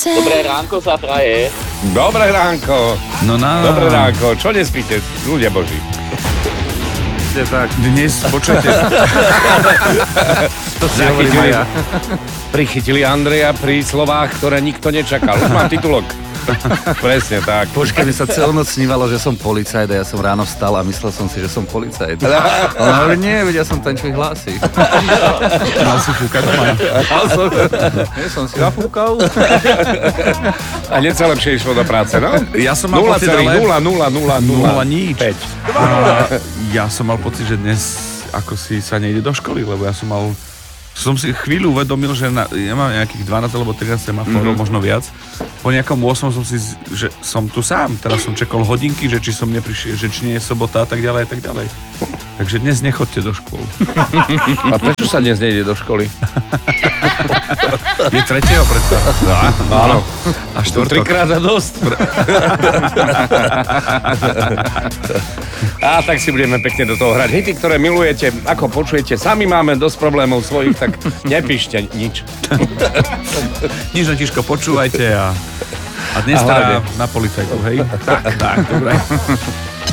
Dobré ránko sa praje. Dobré ránko. No Dobré ránko. Čo nespíte, ľudia boží? Tak. Dnes, počujete. To si hovorí Maja. Prichytili Andreja pri slovách, ktoré nikto nečakal. Už mám titulok. Presne tak. Počkaj, mi sa celú noc snívalo, že som policajt a ja som ráno vstal a myslel som si, že som policajt. Ale nie, vedia som ten, čo ich hlási. Mal si fúkať, Maja. Nie som si zafúkal. A niečo lepšie išlo do práce, no? Ja som mal pocit, ale... 0,0000 nič. 5. Ja som mal pocit, že dnes ako si sa nejde do školy, lebo som si chvíľu uvedomil, že ja mám nejakých 12 alebo 13 semaforov, možno viac. Po nejakom 8 som si, že som tu sám. Teraz som čekal hodinky, že či som neprišiel, že či nie je sobota a tak ďalej a tak ďalej. Takže dnes nechoďte do škôl. A prečo sa dnes nejde do školy? Je 3. predstav. Áno. A 4. Trikrát a dosť. A tak si budeme pekne do toho hrať. Hity, ktoré milujete, ako počujete, sami máme dosť problémov svojich, tak nepíšte nič. Nič, Tiško, počúvajte a dnes teda na policajtu, hej? Tak, dobre.